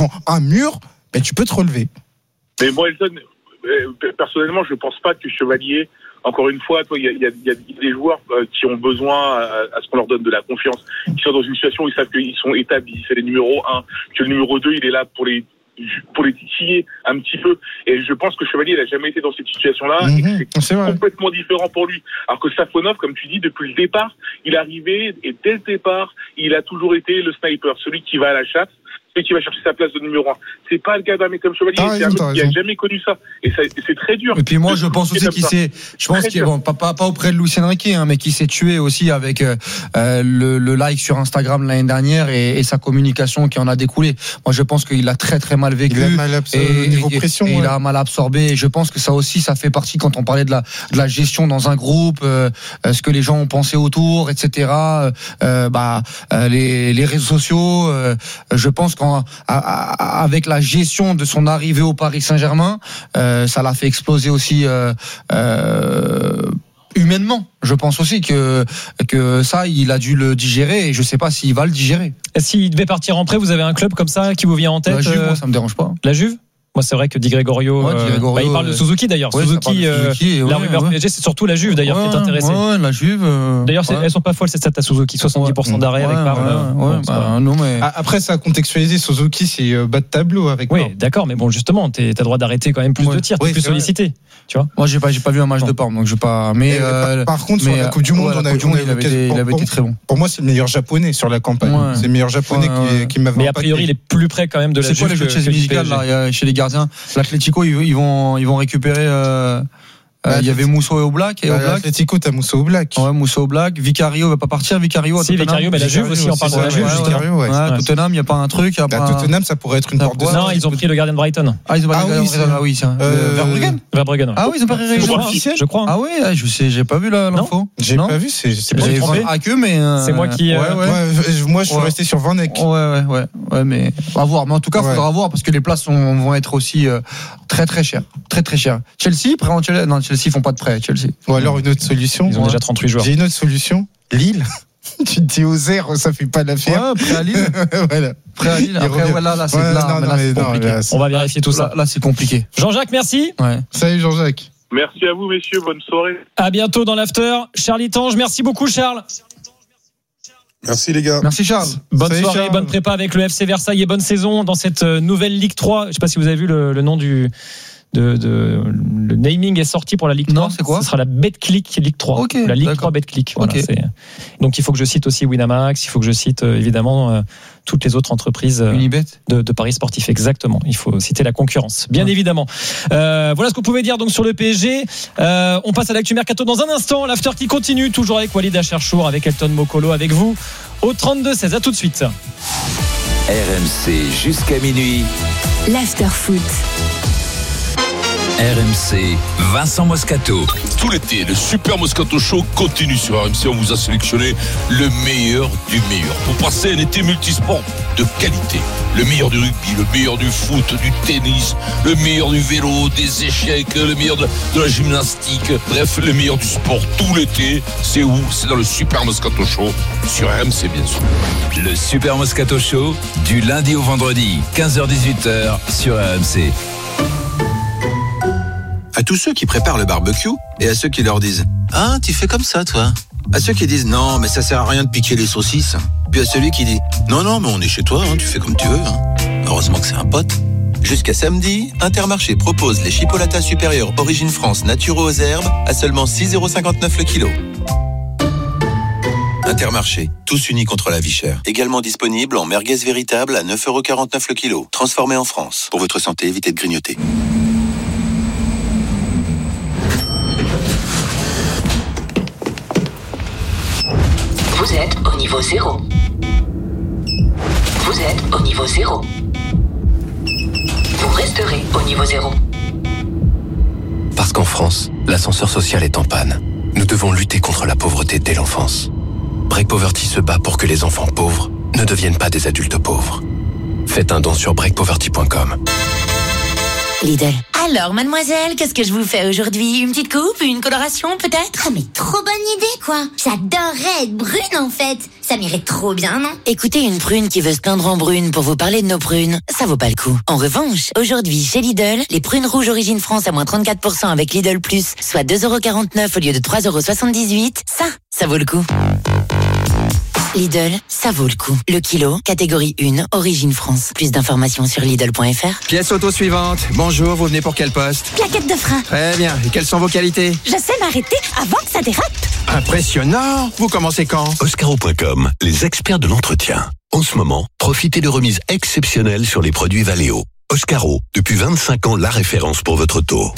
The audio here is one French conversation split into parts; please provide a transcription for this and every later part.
prends un mur, ben tu peux te relever. Mais moi, Elton, personnellement, je pense pas que Chevalier, encore une fois, il y a des joueurs qui ont besoin à ce qu'on leur donne de la confiance, qui sont dans une situation où ils savent qu'ils sont établis, c'est les numéros 1, que le numéro 2, il est là pour les titiller un petit peu. Et je pense que Chevalier, il a jamais été dans cette situation-là, et que c'est complètement différent pour lui. Alors que Safonov, comme tu dis, depuis le départ, il est arrivé, et dès le départ, il a toujours été le sniper, celui qui va à la chasse, qui va chercher sa place de numéro 1. C'est pas le cas d'un mec comme Chevalier, c'est un mec qui a jamais connu ça. Et c'est très dur. Et puis moi, je pense aussi qu'il s'est, pas auprès de Luis Enrique, mais qui s'est tué aussi avec le like sur Instagram l'année dernière et sa communication qui en a découlé. Moi, je pense qu'il a très très mal vécu. Il a mal absorbé, niveau pression. Il a mal absorbé. Et je pense que ça aussi, ça fait partie quand on parlait de la gestion dans un groupe, ce que les gens ont pensé autour, etc. Les réseaux sociaux. Je pense avec la gestion de son arrivée au Paris Saint-Germain, ça l'a fait exploser aussi humainement. Je pense aussi que ça, il a dû le digérer et je sais pas s'il va le digérer. S'il devait partir en prêt, vous avez un club comme ça qui vous vient en tête? La Juve, moi, ça me dérange pas. La Juve? Moi, c'est vrai que Di Gregorio, il parle de Suzuki d'ailleurs. Suzuki, la rumeur PSG, c'est surtout la Juve d'ailleurs qui est intéressée. Ouais, la Juve. D'ailleurs, elles sont pas folles ces stats à Suzuki, 70% d'arrêt avec Parme. Non, mais après, ça a contextualisé. Suzuki, c'est bas de tableau avec. Oui, d'accord, mais bon, justement, t'as droit d'arrêter quand même plus de tirs, t'es plus sollicité. Tu vois. Moi, j'ai pas vu un match de Parme, donc je vais pas. Mais par contre, sur la Coupe du Monde, il avait été très bon. Pour moi, c'est le meilleur japonais sur la campagne. C'est le meilleur japonais qui m'a. Mais a priori, il est plus près quand même de la Juve. C'est quoi les jeux de chaise musicale là chez les gardiens? L'Atlético, ils vont récupérer. Il y avait Mousso et Oblak. L'Atlético, t'as Mousso Oblak. Ouais, Mousso Oblak. Vicario va pas partir. Vicario. Si, Vicario, mais la Juve aussi, on parle de la Juve. Tottenham, il n'y a pas un truc. Tottenham, ça pourrait être une porte de sortie. Non, ils ont pris le gardien de Brighton. Ah, ils ont pris le gardien de Brighton. Ah oui, c'est Verbruggen. Ah oui, ils ont pas réussi. Je crois. Ah oui, je sais, j'ai pas vu l'info. J'ai pas vu, c'est pas que, mais. C'est moi qui. Moi, je suis resté sur Van Eyck. Ouais, mais à voir. Mais en tout cas, il faudra voir parce que les places vont être aussi très très chères. Très très chères. Chelsea, non, Chelsea font pas de prêt. Ou alors une autre solution. Ils ont déjà 38 joueurs. J'ai une autre solution. Lille. Tu te dis aux airs, ça fait pas l'affaire. Ouais, prêt à Lille. Voilà. Prêt à Lille. Après, là, c'est compliqué. On va vérifier tout ça. Là, c'est compliqué. Merci. merci. Ouais. Salut Jean-Jacques. Merci à vous, messieurs. Bonne soirée. À bientôt dans l'after. Charlie Tange, merci beaucoup, Charles. Merci les gars. Merci Charles. Bonne soirée, Charles. Bonne prépa avec le FC Versailles et bonne saison dans cette nouvelle Ligue 3. Je sais pas si vous avez vu le nom le naming est sorti pour la Ligue 3. Non, c'est quoi? Ce sera la Betclic Ligue 3. Okay, la Ligue 3 Betclic. Voilà, donc il faut que je cite aussi Winamax, il faut que je cite évidemment toutes les autres entreprises de paris sportifs. Exactement. Il faut citer la concurrence, bien évidemment. Voilà ce que vous pouvez dire donc sur le PSG. On passe à l'actu mercato dans un instant. L'after qui continue, toujours avec Walid Acharchour, avec Elton Mokolo, avec vous au 32-16. À tout de suite. RMC jusqu'à minuit. L'after foot. RMC, Vincent Moscato. Tout l'été, le Super Moscato Show continue sur RMC. On vous a sélectionné le meilleur du meilleur pour passer un été multisport de qualité. Le meilleur du rugby, le meilleur du foot, du tennis, le meilleur du vélo, des échecs, le meilleur de la gymnastique. Bref, le meilleur du sport tout l'été. C'est où? C'est dans le Super Moscato Show sur RMC, bien sûr. Le Super Moscato Show, du lundi au vendredi, 15h-18h sur RMC. À tous ceux qui préparent le barbecue et à ceux qui leur disent « Ah, tu fais comme ça, toi ?» À ceux qui disent « Non, mais ça sert à rien de piquer les saucisses » Puis à celui qui dit « Non, mais on est chez toi, tu fais comme tu veux. » Heureusement que c'est un pote. Jusqu'à samedi, Intermarché propose les chipolatas supérieurs Origine France naturaux aux herbes à seulement 6,59€ le kilo. Intermarché, tous unis contre la vie chère. Également disponible en merguez véritable à 9,49€ le kilo. Transformé en France. Pour votre santé, évitez de grignoter. Vous êtes au niveau 0. Vous êtes au niveau 0. Vous resterez au niveau 0. Parce qu'en France, l'ascenseur social est en panne. Nous devons lutter contre la pauvreté dès l'enfance. Break Poverty se bat pour que les enfants pauvres ne deviennent pas des adultes pauvres. Faites un don sur breakpoverty.com. Lidl. Alors, mademoiselle, qu'est-ce que je vous fais aujourd'hui? Une petite coupe, une coloration peut-être? Ah mais trop bonne idée quoi. J'adorerais être brune en fait. Ça m'irait trop bien, non? Écoutez, une prune qui veut se teindre en brune pour vous parler de nos prunes, ça vaut pas le coup. En revanche, aujourd'hui, chez Lidl, les prunes rouges origine France à moins 34% avec Lidl Plus, soit 2,49€ au lieu de 3,78€, ça vaut le coup. Lidl, ça vaut le coup. Le kilo, catégorie 1, origine France. Plus d'informations sur Lidl.fr. Pièce auto suivante. Bonjour, vous venez pour quel poste? Plaquette de frein. Très bien. Et quelles sont vos qualités? Je sais m'arrêter avant que ça dérape. Impressionnant. Vous commencez quand? Oscaro.com, les experts de l'entretien. En ce moment, profitez de remises exceptionnelles sur les produits Valeo. Oscaro, depuis 25 ans, la référence pour votre auto.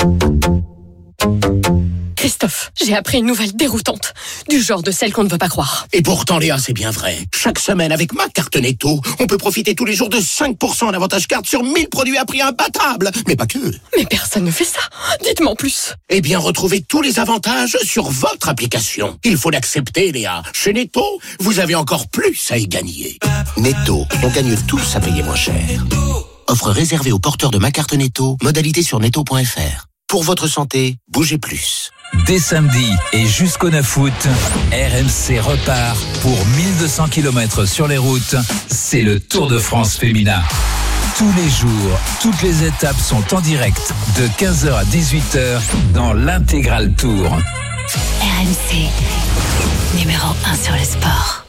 Christophe, j'ai appris une nouvelle déroutante, du genre de celle qu'on ne veut pas croire. Et pourtant, Léa, c'est bien vrai. Chaque semaine, avec ma carte Netto, on peut profiter tous les jours de 5% d'avantage carte sur 1000 produits à prix imbattable. Mais pas que. Mais personne ne fait ça. Dites-moi en plus. Eh bien, retrouvez tous les avantages sur votre application. Il faut l'accepter, Léa. Chez Netto, vous avez encore plus à y gagner. Netto, on gagne tous à payer moins cher. Offre réservée aux porteurs de ma carte Netto. Modalité sur netto.fr. Pour votre santé, bougez plus. Dès samedi et jusqu'au 9 août, RMC repart pour 1200 km sur les routes. C'est le Tour de France féminin. Tous les jours, toutes les étapes sont en direct de 15h à 18h dans l'intégral Tour. RMC, numéro 1 sur le sport.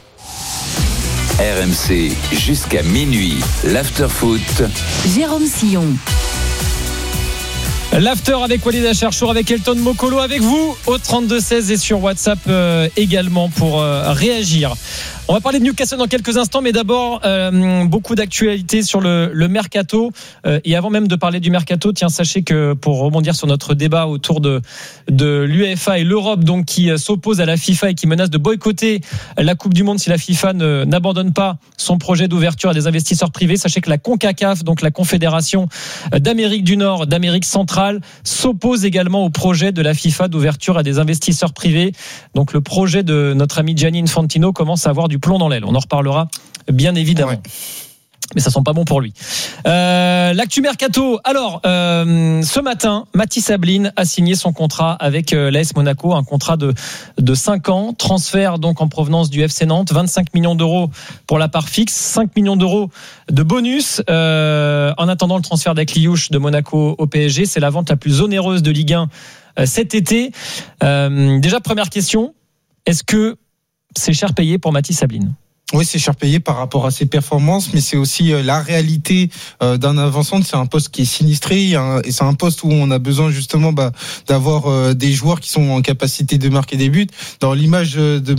RMC jusqu'à minuit, l'after-foot. Jérôme Sillon. L'after avec Walid Acharchour, avec Elton Mokolo, avec vous au 32-16 et sur WhatsApp également pour réagir. On va parler de Newcastle dans quelques instants, mais d'abord beaucoup d'actualités sur le mercato. Et avant même de parler du mercato, tiens, sachez que pour rebondir sur notre débat autour de l'UEFA et l'Europe, donc qui s'oppose à la FIFA et qui menace de boycotter la Coupe du Monde si la FIFA n'abandonne pas son projet d'ouverture à des investisseurs privés, sachez que la CONCACAF, donc la Confédération d'Amérique du Nord, d'Amérique centrale, s'oppose également au projet de la FIFA d'ouverture à des investisseurs privés. Donc le projet de notre ami Gianni Infantino commence à avoir du plomb dans l'aile. On en reparlera bien évidemment. Ouais. Mais ça sent pas bon pour lui. L'actu mercato. Alors, ce matin, Mathis Ablin a signé son contrat avec l'AS Monaco, un contrat de 5 ans, transfert donc en provenance du FC Nantes, 25 millions d'euros pour la part fixe, 5 millions d'euros de bonus. En attendant le transfert d'Akliouche de Monaco au PSG, c'est la vente la plus onéreuse de Ligue 1 cet été. Déjà, première question, est-ce que c'est cher payé pour Mathis Ablin? Oui, c'est cher payé par rapport à ses performances, mais c'est aussi la réalité d'un avant-centre. C'est un poste qui est sinistré et c'est un poste où on a besoin justement d'avoir des joueurs qui sont en capacité de marquer des buts. Dans l'image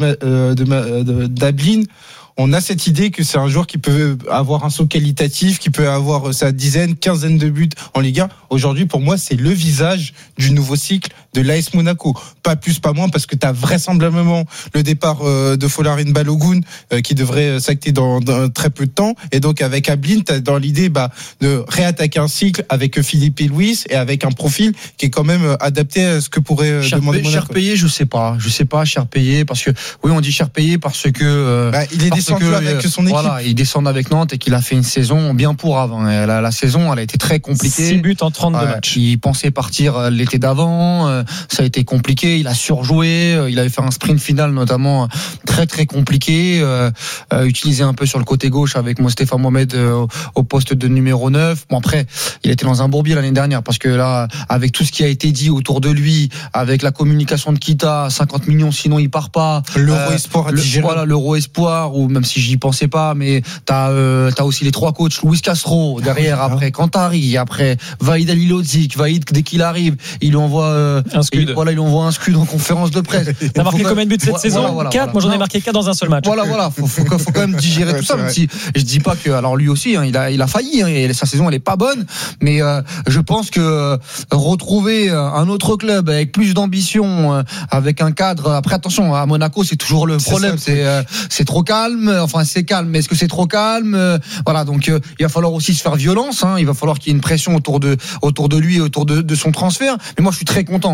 d'Ablin, on a cette idée que c'est un joueur qui peut avoir un saut qualitatif, qui peut avoir sa quinzaine de buts en Ligue 1. Aujourd'hui, pour moi, c'est le visage du nouveau cycle de l'AS Monaco. Pas plus, pas moins, parce que tu as vraisemblablement le départ de Folarin Balogun qui devrait s'acter dans très peu de temps. Et donc, avec Ablin, tu as dans l'idée de réattaquer un cycle avec Philippe et Luis et avec un profil qui est quand même adapté à ce que pourrait demander Monaco. Cher payé, je sais pas, cher payé, parce que, oui, on dit cher payé parce que... il est descendu avec son équipe. Voilà, il descend avec Nantes et qu'il a fait une saison bien pour avant. La saison, elle a été très compliquée. 6 buts en 32 matchs. Il pensait partir l'été d'avant. Ça a été compliqué. Il a surjoué. Il avait fait un sprint final notamment très très compliqué. Utilisé un peu sur le côté gauche avec Mostefa Mohamed au poste de numéro 9. Bon, après, il était dans un bourbier l'année dernière parce que là, avec tout ce qui a été dit autour de lui, avec la communication de Kita, 50 millions sinon il part pas. L'Euro Espoir à digérer. Voilà, l'Euro Espoir, ou même si j'y pensais pas, mais t'as aussi les trois coachs, Luis Castro derrière, après Cantari, après Vaïd Alilodzic. Vaïd, dès qu'il arrive, il lui envoie un scud. Il envoie un scud en conférence de presse. T'as marqué combien de buts cette saison? 4. Moi j'en ai marqué 4 dans un seul match. Voilà, faut quand même digérer tout ça. Même si je dis pas que, alors lui aussi, il a failli, et sa saison elle est pas bonne, mais je pense que retrouver un autre club avec plus d'ambition, avec un cadre. Après, attention, à Monaco, c'est toujours le problème. C'est trop calme. Enfin, c'est calme, mais est-ce que c'est trop calme? Voilà, donc il va falloir aussi se faire violence. Il va falloir qu'il y ait une pression autour de lui, autour de son transfert. Mais moi, je suis très content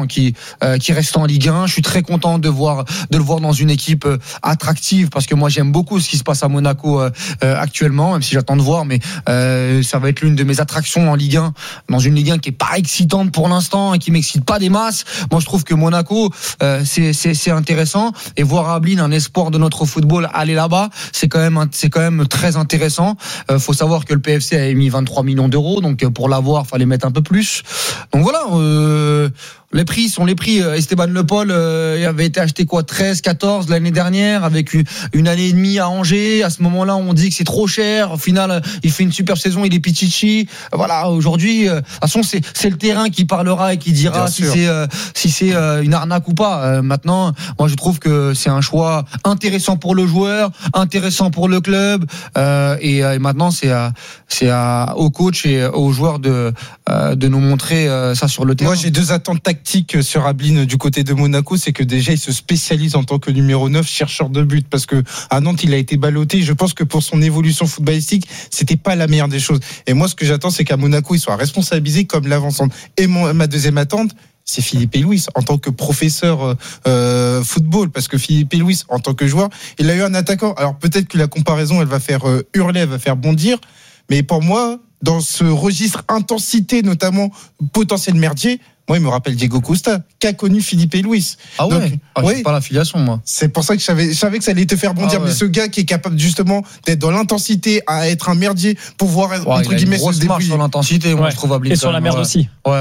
qui reste en Ligue 1. Je suis très content de le voir dans une équipe attractive, parce que moi j'aime beaucoup ce qui se passe à Monaco actuellement, même si j'attends de voir, mais ça va être l'une de mes attractions en Ligue 1, dans une Ligue 1 qui est pas excitante pour l'instant et qui m'excite pas des masses. Moi je trouve que Monaco c'est intéressant, et voir Ablin, un espoir de notre football, aller là-bas, c'est quand même très intéressant. Faut savoir que le PFC a émis 23 millions d'euros, donc pour l'avoir fallait mettre un peu plus. Donc voilà, les prix sont les prix. Esteban Le Paul avait été acheté 13, 14 l'année dernière, avec une année et demie à Angers. À ce moment-là, on dit que c'est trop cher. Au final, il fait une super saison, il est Pichichi. Voilà, aujourd'hui, de toute façon, c'est le terrain qui parlera et qui dira si c'est une arnaque ou pas. Maintenant, moi, je trouve que c'est un choix intéressant pour le joueur, intéressant pour le club. Et maintenant, c'est au coach et aux joueurs de nous montrer ça sur le terrain. Moi, j'ai 2 attentes tactiques sur Ablin du côté de Monaco, c'est que déjà il se spécialise en tant que numéro 9, chercheur de but, parce que à Nantes il a été ballotté. Je pense que pour son évolution footballistique, c'était pas la meilleure des choses. Et moi, ce que j'attends, c'est qu'à Monaco il soit responsabilisé comme l'avancante. Et ma deuxième attente, c'est Filipe Luis en tant que professeur football, parce que Filipe Luis en tant que joueur, il a eu un attaquant. Alors peut-être que la comparaison elle va faire hurler, elle va faire bondir, mais pour moi, dans ce registre intensité, notamment potentiel merdier, moi, il me rappelle Diego Costa, qu'a connu Filipe Luis. Ah ouais. C'est pas l'affiliation, moi. C'est pour ça que je savais que ça allait te faire bondir. Mais ce gars qui est capable justement d'être dans l'intensité, à être un merdier, pouvoir entre guillemets se débrouiller. Sur l'intensité, moi je trouve Ablin. Et sur la merde aussi. Ouais.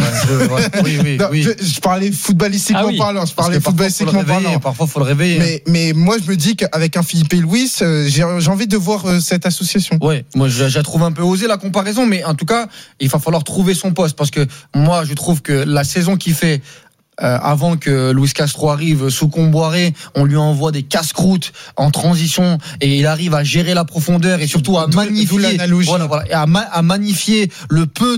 Oui. Je parlais footballistiquement parlant. Je parlais footballistiquement parlant. Parfois, faut le réveiller. Mais moi, je me dis qu'avec un Filipe Luis, j'ai envie de voir cette association. Ouais. Moi, j'ai trouvé un peu osé la comparaison, mais en tout cas, il va falloir trouver son poste, parce que moi, je trouve que la saison qu'il fait avant que Luis Castro arrive sous Comboiré, on lui envoie des casse-croûtes en transition et il arrive à gérer la profondeur et surtout à magnifier, à magnifier le peu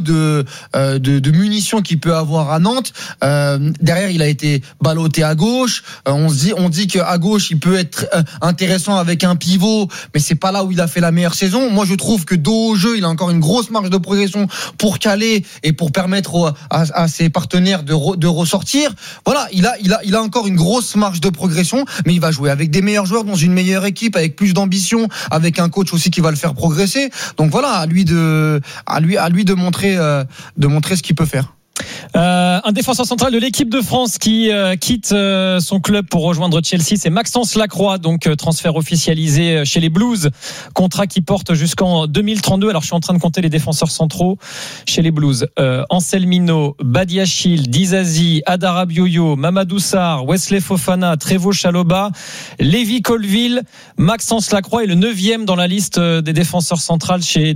de munitions qu'il peut avoir à Nantes. Derrière, il a été ballotté à gauche. On dit qu'à gauche, il peut être intéressant avec un pivot, mais c'est pas là où il a fait la meilleure saison. Moi, je trouve que dos au jeu, il a encore une grosse marge de progression pour caler et pour permettre à ses partenaires de ressortir. Voilà, il a encore une grosse marge de progression, mais il va jouer avec des meilleurs joueurs dans une meilleure équipe, avec plus d'ambition, avec un coach aussi qui va le faire progresser. Donc voilà, à lui de montrer ce qu'il peut faire. Un défenseur central de l'équipe de France qui quitte son club pour rejoindre Chelsea, c'est Maxence Lacroix, donc transfert officialisé chez les Blues, contrat qui porte jusqu'en 2032. Alors je suis en train de compter les défenseurs centraux chez les Blues: Anselmino, Badiachil, Dizazi, Adara Bioyo, Mamadou Sarr, Wesley Fofana, Trevoh Chalobah, Lévi Colville. Maxence Lacroix est le 9e dans la liste des défenseurs centraux chez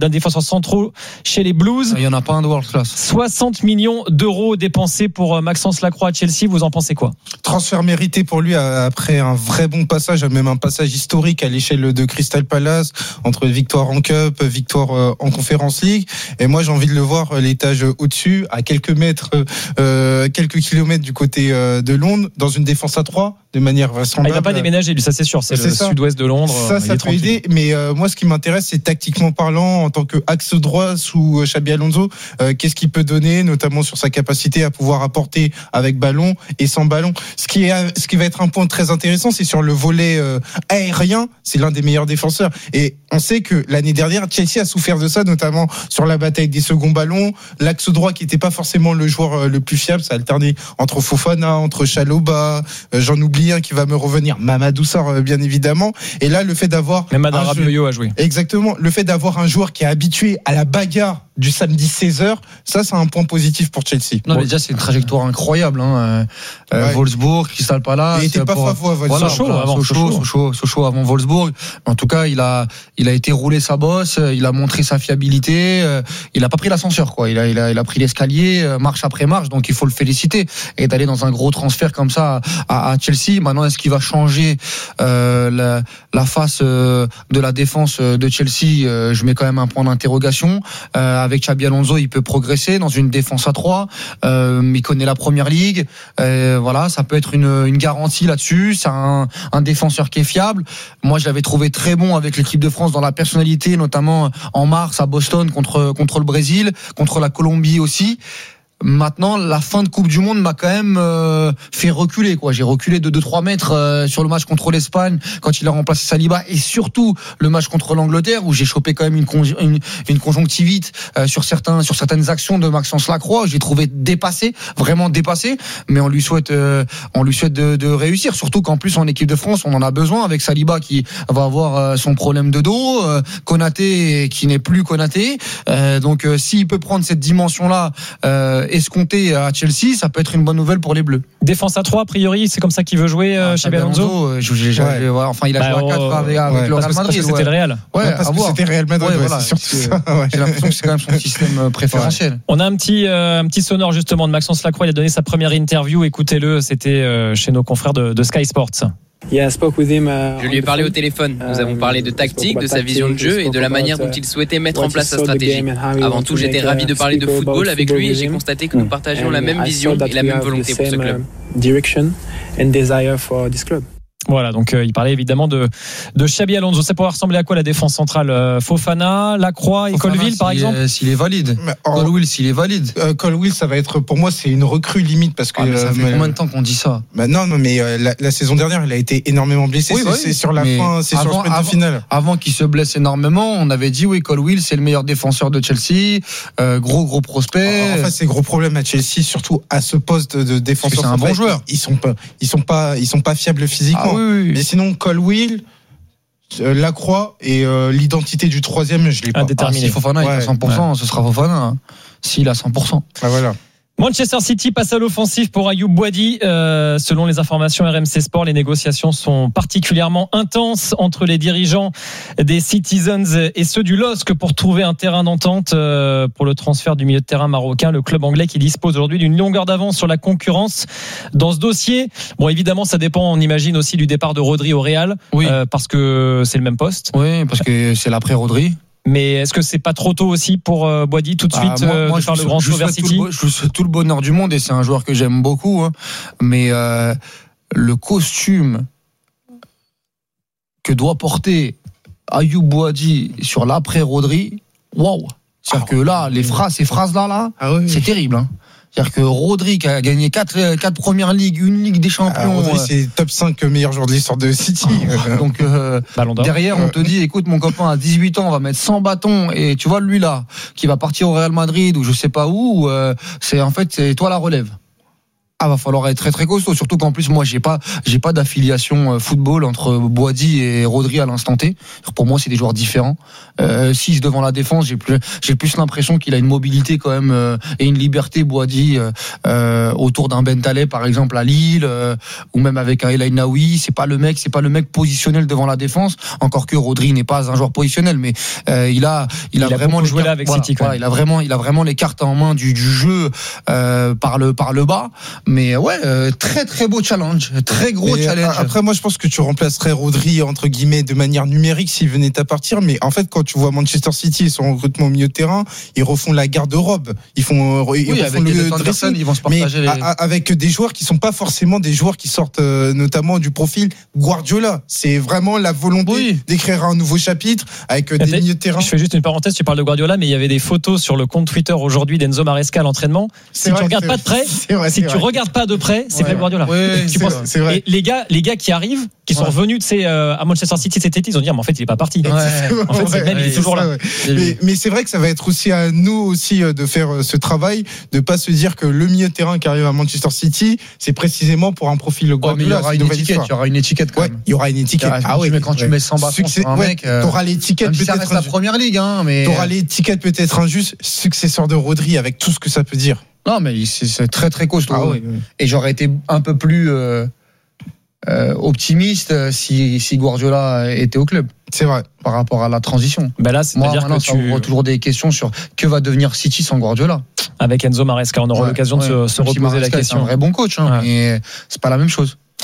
les Blues. Il y en a pas un de world class. 60 millions d'euros dépensés pour Maxence Lacroix à Chelsea. Vous en pensez quoi? Transfert mérité pour lui après un vrai bon passage, même un passage historique à l'échelle de Crystal Palace, entre victoire en Cup, victoire en Conference League. Et moi, j'ai envie de le voir l'étage au-dessus, à quelques kilomètres du côté de Londres, dans une défense à 3, de manière vraisemblable. Il va pas déménager, lui, ça c'est sûr. C'est le sud-ouest de Londres. Ça peut aider. Mais moi, ce qui m'intéresse, c'est tactiquement parlant, en tant qu'axe droit sous Xabi Alonso, qu'est-ce qu'il peut donner, notamment sur sa capacité à pouvoir apporter avec ballon et sans ballon. Ce qui va être un point très intéressant, c'est sur le volet aérien. C'est l'un des meilleurs défenseurs. Et on sait que l'année dernière, Chelsea a souffert de ça, notamment sur la bataille des seconds ballons. L'axe droit qui n'était pas forcément le joueur le plus fiable, ça alternait entre Fofana, entre Chalobah, j'en oublie un qui va me revenir, Mamadou Sarr bien évidemment. Et là, le fait d'avoir même Adara Bioyo a joué. Exactement, le fait d'avoir un joueur qui est habitué à la bagarre du samedi 16h, ça c'est un point positif pour Chelsea. Non, mais déjà c'est une trajectoire incroyable, Wolfsburg, Crystal Palace. Il était pas favorable. Sochaux avant Wolfsburg. En tout cas, il a été roulé sa bosse, il a montré sa fiabilité, il a pas pris l'ascenseur, quoi. Il a pris l'escalier, marche après marche, donc il faut le féliciter. Et d'aller dans un gros transfert comme ça à Chelsea. Maintenant, est-ce qu'il va changer la face de la défense de Chelsea? Je mets quand même un point d'interrogation. Avec Xabi Alonso, il peut progresser dans une défense à 3. Il connaît la première ligue. Voilà, ça peut être une garantie là-dessus. C'est un défenseur qui est fiable. Moi, je l'avais trouvé très bon avec l'équipe de France dans la personnalité, notamment en mars à Boston contre le Brésil, contre la Colombie aussi. Maintenant, la fin de Coupe du Monde m'a quand même fait reculer, quoi. J'ai reculé de 2-3 mètres sur le match contre l'Espagne quand il a remplacé Saliba, et surtout le match contre l'Angleterre où j'ai chopé quand même une conjonctivite sur certaines actions de Maxence Lacroix. J'ai trouvé vraiment dépassé, mais on lui souhaite de réussir, surtout qu'en plus en équipe de France on en a besoin avec Saliba qui va avoir son problème de dos, Konaté qui n'est plus Konaté, donc s'il peut prendre cette dimension-là escompté à Chelsea, ça peut être une bonne nouvelle pour les Bleus. Défense à 3, a priori, c'est comme ça qu'il veut jouer chez Alonso. Enfin, il a joué à 4 avec le Real Madrid. Parce que c'était le Real. Parce que c'était Real Madrid. Voilà. C'est surtout ça. J'ai l'impression que c'est quand même son système préférentiel. On a un petit sonore justement de Maxence Lacroix. Il a donné sa première interview. Écoutez-le. C'était chez nos confrères de Sky Sports. Je lui ai parlé au téléphone. Nous avons parlé de tactique, de sa vision de jeu et de la manière dont il souhaitait mettre en place sa stratégie. Avant tout, j'étais ravi de parler de football avec lui et j'ai constaté que nous partagions la même vision et la même volonté pour ce club. Voilà, donc il parlait évidemment de Xabi Alonso. Ça pourrait ressembler à quoi la défense centrale? Fofana, Lacroix et Colwill par exemple? S'il est valide. Colwill, s'il est valide. Colwill, ça va être, pour moi, c'est une recrue limite parce que. Ça fait combien de temps qu'on dit ça? Non, mais la saison dernière, il a été énormément blessé. C'est sur la fin, c'est sur le sprint de finale. Avant qu'il se blesse énormément, on avait dit Colwill, c'est le meilleur défenseur de Chelsea, gros prospect. Enfin, c'est gros problème à Chelsea, surtout à ce poste de défenseur. C'est un bon joueur. Ils sont pas fiables physiquement. Oui. Mais sinon, Colwill, Lacroix et l'identité du troisième, je l'ai pas. Si Fofana est à 100%, ce sera Fofana. S'il est à 100%. Voilà. Manchester City passe à l'offensive pour Ayoub Boadi. Selon les informations RMC Sport, les négociations sont particulièrement intenses entre les dirigeants des Citizens et ceux du LOSC pour trouver un terrain d'entente pour le transfert du milieu de terrain marocain. Le club anglais qui dispose aujourd'hui d'une longueur d'avance sur la concurrence dans ce dossier. Bon, évidemment, ça dépend, on imagine, aussi du départ de Rodri au Real, parce que c'est le même poste. Oui, parce que c'est l'après Rodri. Mais est-ce que c'est pas trop tôt aussi pour Boadi tout de suite moi, de faire le grand saut vers City? Je souhaite tout le bonheur du monde et c'est un joueur que j'aime beaucoup. Mais le costume que doit porter Ayoub Boadi sur l'après Rodri, waouh! C'est-à-dire que là, ces phrases-là, c'est terrible. C'est-à-dire que Rodri qui a gagné 4 premières ligues, une Ligue des Champions. Rodri, c'est top 5 meilleurs joueurs de l'histoire de City. Donc derrière, on te dit, écoute, mon copain à 18 ans, on va mettre 100 bâtons et tu vois lui là, qui va partir au Real Madrid ou je sais pas où, c'est toi la relève. Va falloir être très très costaud, surtout qu'en plus moi j'ai pas d'affiliation football entre Boadi et Rodri à l'instant T. Pour moi c'est des joueurs différents. Si devant la défense j'ai plus l'impression qu'il a une mobilité quand même et une liberté Boadi autour d'un Ben Taleb par exemple à Lille ou même avec un El Ainaoui. C'est pas le mec positionnel devant la défense. Encore que Rodri n'est pas un joueur positionnel, mais il a vraiment joué là avec City. Il a vraiment les cartes en main du jeu par le bas. Mais très très beau challenge, très gros challenge. Après moi je pense que tu remplacerais Rodri entre guillemets de manière numérique s'il venait à partir, mais en fait quand tu vois Manchester City et son recrutement au milieu de terrain, ils refont la garde-robe, ils refont avec le dressing, ils vont se partager avec des joueurs qui sont pas forcément des joueurs qui sortent notamment du profil Guardiola. C'est vraiment la volonté d'écrire un nouveau chapitre avec des milieux de terrain. Je fais juste une parenthèse, tu parles de Guardiola, mais il y avait des photos sur le compte Twitter aujourd'hui d'Enzo Maresca à l'entraînement. Si tu regardes pas de près, si tu regardes pas de près, c'est Pep Guardiola. C'est vrai. Et les gars qui arrivent, qui sont revenus à Manchester City cet été, ils ont dit mais en fait il est pas parti. En fait c'est le même, il est toujours là. Mais c'est vrai que ça va être aussi à nous aussi de faire ce travail, de pas se dire que le milieu de terrain qui arrive à Manchester City, c'est précisément pour un profil Guardiola. Il y aura une étiquette quand même. Il y aura une étiquette. Quand tu mets 100 bâtons sur un mec, t'auras l'étiquette peut-être. Ça reste la première ligue, mais t'auras l'étiquette peut-être injuste, successeur de Rodri avec tout ce que ça peut dire. Non, mais c'est très très costaud. Et j'aurais été un peu plus optimiste si Guardiola était au club. C'est vrai. Par rapport à la transition. Là, c'est-à-dire que ça ouvre toujours des questions sur que va devenir City sans Guardiola. Avec Enzo Maresca, on aura l'occasion de se reposer la question. C'est un vrai bon coach, mais c'est pas la même chose.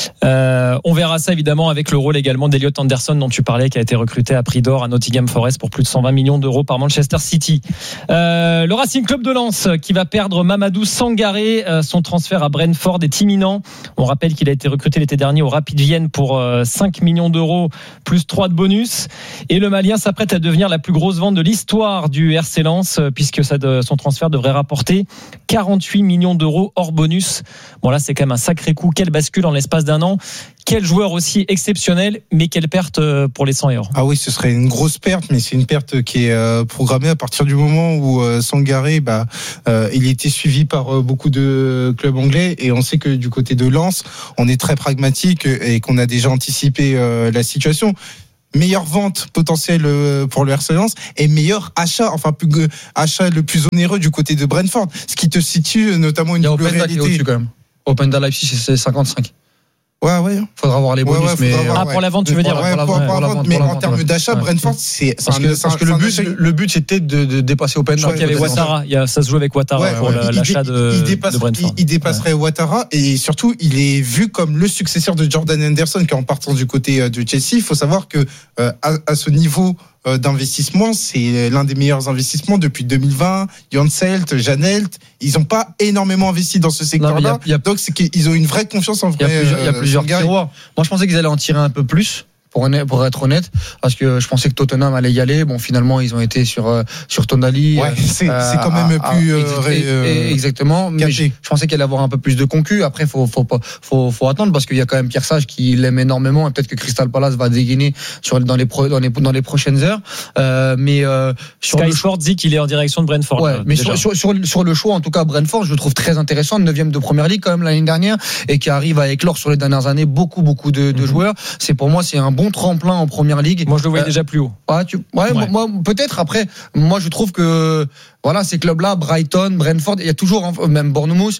On verra ça évidemment avec le rôle également d'Elliot Anderson dont tu parlais, qui a été recruté à prix d'or à Nottingham Forest pour plus de 120 millions d'euros par Manchester City. Le Racing Club de Lens qui va perdre Mamadou Sangaré, son transfert à Brentford est imminent. On rappelle qu'il a été recruté l'été dernier au Rapid Vienne pour 5 millions d'euros plus 3 de bonus, et le Malien s'apprête à devenir la plus grosse vente de l'histoire du RC Lens puisque son transfert devrait rapporter 48 millions d'euros hors bonus. Bon là c'est quand même un sacré coup, quelle bascule en l'espace d'un an. Quel joueur aussi exceptionnel, mais quelle perte pour les 100 €. Ah oui, ce serait une grosse perte, mais c'est une perte qui est programmée à partir du moment où Sangaré, il était suivi par beaucoup de clubs anglais, et on sait que du côté de Lens, on est très pragmatique et qu'on a déjà anticipé la meilleure vente potentielle pour le RC Lens et meilleur achat, achat le plus onéreux du côté de Brentford, ce qui te situe notamment une double réalité. Qui est au-dessus quand même. Openda Leipzig, c'est 55. Ouais. Faudra voir les bonus, pour la vente, tu veux dire. Pour la vente, mais en termes d'achat, Brentford, parce que le but c'était de dépasser Openda. Je crois qu'il y avait Ouattara. Ça se joue avec Ouattara pour l'achat de Brentford. Il dépasserait Ouattara, et surtout, il est vu comme le successeur de Jordan Henderson, qui est en partant du côté de Chelsea. Il faut savoir que à ce niveau d'investissement, c'est l'un des meilleurs investissements depuis 2020. Janselt, Janelt, ils n'ont pas énormément investi dans ce secteur-là. Donc c'est qu'ils ont une vraie confiance en vrai. Il y a plusieurs tiroirs. Moi, je pensais qu'ils allaient en tirer un peu plus. Pour être honnête, parce que je pensais que Tottenham allait y aller. Bon, finalement, ils ont été sur Tonali. Ouais, c'est quand même plus exactement. Mais je pensais qu'il allait avoir un peu plus de concu. Après, faut attendre, parce qu'il y a quand même Pierre Sage qui l'aime énormément, et peut-être que Crystal Palace va dégainer dans les prochaines heures. Sky Sport dit qu'il est en direction de Brentford. Ouais, mais sur le choix, en tout cas, Brentford, je le trouve très intéressant, 9e de Première Ligue quand même l'année dernière, et qui arrive à éclore sur les dernières années beaucoup de joueurs. Pour moi, c'est un bon tremplin en Première Ligue. Moi, je le voyais déjà plus haut. Moi, peut-être. Après, moi, je trouve que ces clubs-là, Brighton, Brentford, il y a toujours, même Bournemouth,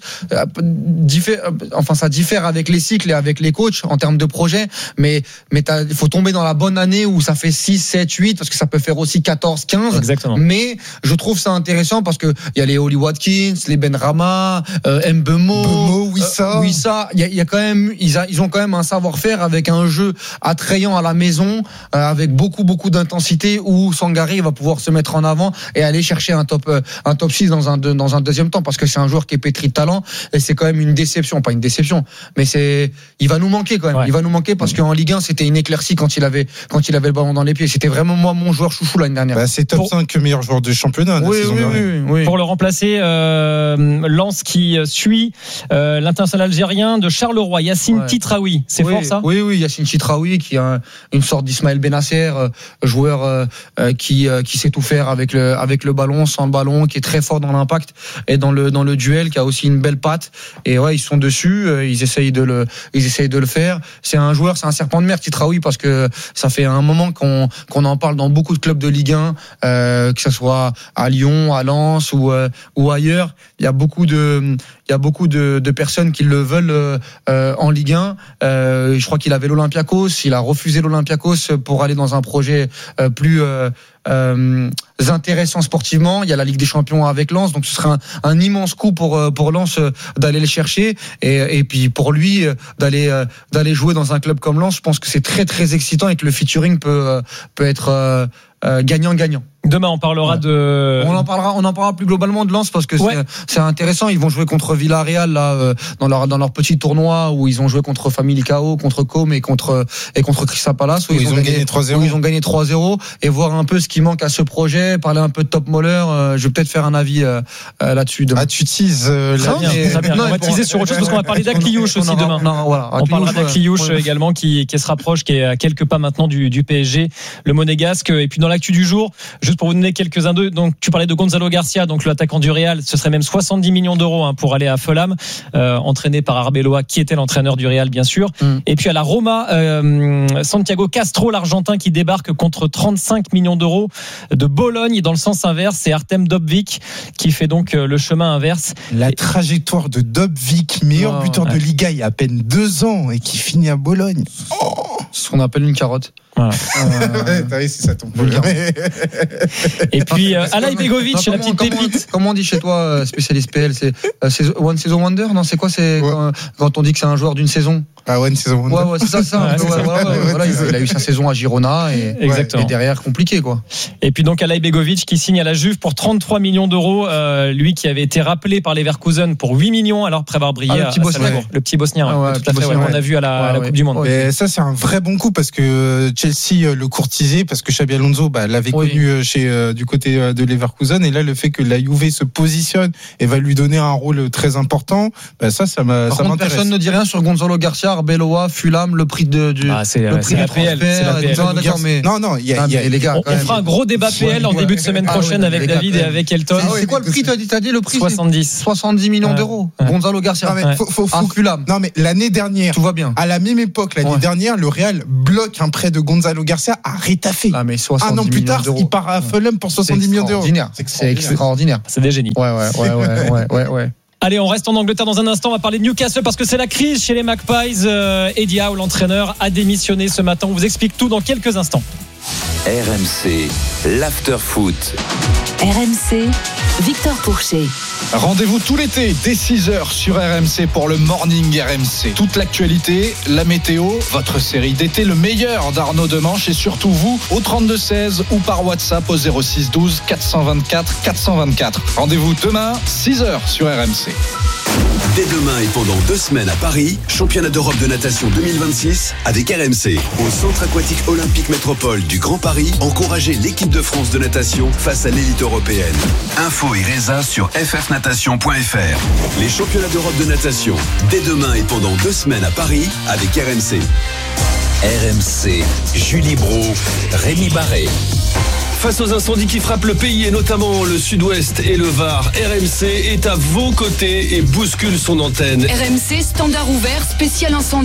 ça diffère avec les cycles et avec les coachs en termes de projet, mais il faut tomber dans la bonne année où ça fait 6, 7, 8, parce que ça peut faire aussi 14, 15. Exactement. Mais je trouve ça intéressant parce que il y a les Oli Watkins, les Benrahma, Mbeumo, Wissa. Il y a quand même, ils ont quand même un savoir-faire avec un jeu attrayant à la maison, avec beaucoup d'intensité, où Sangaré va pouvoir se mettre en avant et aller chercher un top 6 dans un deuxième temps, parce que c'est un joueur qui est pétri de talent, et c'est quand même une déception, pas une déception, mais il va nous manquer quand même. Il va nous manquer parce qu'en Ligue 1 c'était une éclaircie quand il avait le ballon dans les pieds. C'était vraiment mon joueur chouchou l'année dernière. C'est top 5 meilleur joueur de championnat. Oui. Pour le remplacer, Lens qui suit l'international algérien de Charleroi, Yacine Titraoui. C'est fort ça. Oui, Yacine Titraoui qui a une sorte d'Ismaël Benasser, joueur qui sait tout faire avec le ballon, sans le ballon, qui est très fort dans l'impact et dans le duel, qui a aussi une belle patte. Et ils sont dessus, ils essayent de le faire. C'est un serpent de mer, Titraoui, parce que ça fait un moment qu'on en parle dans beaucoup de clubs de Ligue 1, que ce soit à Lyon, à Lens ou ailleurs. Il y a beaucoup de personnes qui le veulent en Ligue 1. Je crois qu'il avait l'Olympiakos, il a refusé l'Olympiakos pour aller dans un projet plus intéressant sportivement. Il y a la Ligue des Champions avec Lens, donc ce sera un immense coup pour Lens d'aller le chercher, et puis pour lui d'aller jouer dans un club comme Lens. Je pense que c'est très très excitant et que le featuring peut être gagnant-gagnant. Demain, on parlera on en parlera plus globalement de Lens, parce que c'est intéressant. Ils vont jouer contre Villarreal là, dans leur petit tournoi où ils ont joué contre Famalicão, contre Com et contre Crystal Palace, où ils ont gagné 3-0. Où ils ont gagné 3-0, et voir un peu ce qui manque à ce projet, parler un peu de Top Moller. Je vais peut-être faire un avis là-dessus demain. Tu teases très bien. On va teaser sur autre chose, parce qu'on va parler d'Akliouche aussi demain. On parlera d'Akliouche également qui se rapproche, qui est à quelques pas maintenant du PSG, le Monégasque. Et puis dans l'actu du jour, juste pour vous donner quelques-uns d'eux, donc tu parlais de Gonzalo Garcia, donc l'attaquant du Real, ce serait même 70 millions d'euros pour aller à Fulham, entraîné par Arbeloa, qui était l'entraîneur du Real bien sûr. Et puis à la Roma, Santiago Castro, l'Argentin, qui débarque contre 35 millions d'euros de Bologne. Dans le sens inverse, c'est Artem Dopvik qui fait donc le chemin inverse. La trajectoire de Dopvik, meilleur buteur de Liga il y a à peine 2 ans, et qui finit à Bologne. Ce qu'on appelle une carotte. Voilà. C'est ça ton problème. Et puis Alay Begovic, la petite pépite. Comment on dit chez toi, spécialiste PL, c'est One Season Wonder? Non, c'est quoi? C'est quand on dit que c'est un joueur d'une saison? Ah, One Season Wonder. Ouais, c'est ça. Voilà, il a eu sa saison à Girona et derrière compliqué, quoi. Et puis donc Alay Begovic qui signe à la Juve pour 33 millions d'euros, lui qui avait été rappelé par Leverkusen pour 8 millions alors après avoir brillé le petit Bosnien, tout à fait, on a vu à la Coupe du Monde. Et ça c'est un vrai bon coup parce que Chelsea le courtisait, parce que Xabi Alonso l'avait connu du côté de Leverkusen, et là le fait que la Juve se positionne et va lui donner un rôle très important, ça m'intéresse. Personne ne dit rien sur Gonzalo Garcia, Arbeloa, Fulham, le prix c'est la PL. Non, les gars, on fera un gros débat PL en début de semaine prochaine avec David et avec Elton. C'est quoi le prix? T'as dit le prix? 70 millions d'euros. Gonzalo Garcia. Fulham. Non mais l'année dernière, tout va bien. À la même époque, l'année dernière, le Real bloque un prêt de Gonzalo Garcia à Retafe. Un an plus tard, il part à Fulham pour 70 millions d'euros. C'est extraordinaire. C'est des génies. Ouais. Allez, on reste en Angleterre dans un instant. On va parler de Newcastle parce que c'est la crise chez les Magpies. Eddie Howe, l'entraîneur, a démissionné ce matin. On vous explique tout dans quelques instants. RMC, l'after-foot. RMC, Victor Pourchet. Rendez-vous tout l'été dès 6h sur RMC pour le Morning RMC. Toute l'actualité, la météo, votre série d'été, le meilleur d'Arnaud Demanche et surtout vous au 32-16 ou par WhatsApp au 06 12 424 424. Rendez-vous demain 6h sur RMC. Dès demain et pendant 2 semaines à Paris, championnat d'Europe de natation 2026 avec RMC. Au centre aquatique olympique métropole du Grand Paris, encouragez l'équipe de France de natation face à l'élite européenne. Info et résa sur ffnatation.fr. Les championnats d'Europe de natation, dès demain et pendant 2 semaines à Paris avec RMC. RMC, Julie Bro, Rémi Barré. Face aux incendies qui frappent le pays et notamment le sud-ouest et le Var, RMC est à vos côtés et bouscule son antenne. RMC, standard ouvert, spécial incendie.